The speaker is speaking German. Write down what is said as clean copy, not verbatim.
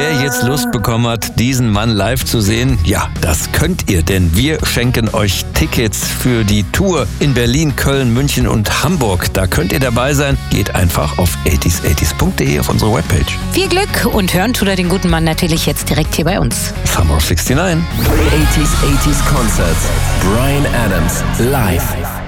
wer jetzt Lust bekommen hat, diesen Mann live zu sehen, ja, das könnt ihr, denn wir schenken euch Tickets für die Tour in Berlin, Köln, München und Hamburg. Da könnt ihr dabei sein. Geht einfach auf 80s80s.de auf unsere Webpage. Viel Glück und hören tut er den guten Mann natürlich jetzt direkt hier bei uns. Summer of 69. 80s Concerts. Bryan Adams live.